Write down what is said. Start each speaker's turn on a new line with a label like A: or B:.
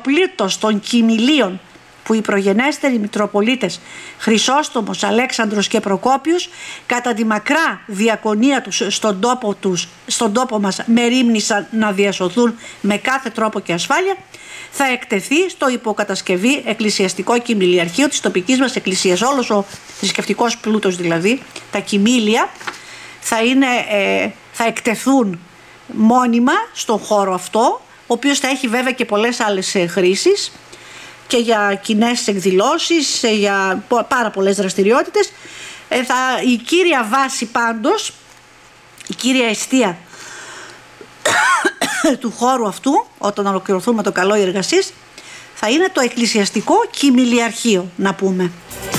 A: πλήθος των κοιμηλίων που οι προγενέστεροι Μητροπολίτες Χρυσόστομος, Αλέξανδρος και Προκόπιος κατά τη μακρά διακονία τους στον τόπο μας μερίμνησαν να διασωθούν με κάθε τρόπο και ασφάλεια, θα εκτεθεί στο υποκατασκευή εκκλησιαστικό κοιμηλιαρχείο της τοπικής μας εκκλησίας. Όλος ο θρησκευτικός πλούτος δηλαδή, τα κοιμήλια θα εκτεθούν μόνιμα στον χώρο αυτό, ο οποίος θα έχει βέβαια και πολλές άλλες χρήσεις και για κοινές εκδηλώσεις, για πάρα πολλές δραστηριότητες. Η κύρια βάση πάντως, η κύρια αιστεία του χώρου αυτού, όταν ολοκληρωθούν με το καλό οι εργασίες, θα είναι το εκκλησιαστικό κοιμηλιαρχείο, να πούμε.